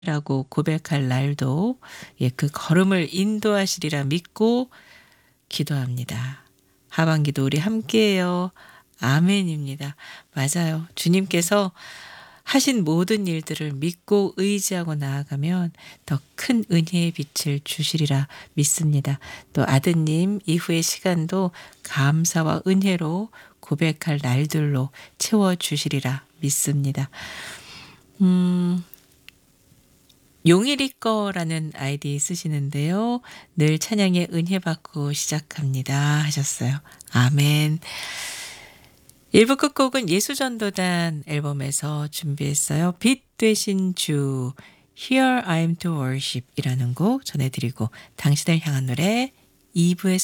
라고 고백할 날도 그 걸음을 인도하시리라 믿고 기도합니다. 하반기도 우리 함께해요. 아멘입니다. 맞아요. 주님께서 하신 모든 일들을 믿고 의지하고 나아가면 더 큰 은혜의 빛을 주시리라 믿습니다. 또 아드님 이후의 시간도 감사와 은혜로 고백할 날들로 채워주시리라 믿습니다. 용일이 거라는 아이디 쓰시는데요. 늘 찬양의 은혜 받고 시작합니다 하셨어요. 아멘. 1부 끝곡은 예수전도단 앨범에서 준비했어요. 빛 되신 주 Here I am to worship 이라는 곡 전해드리고 당신을 향한 노래 2부에서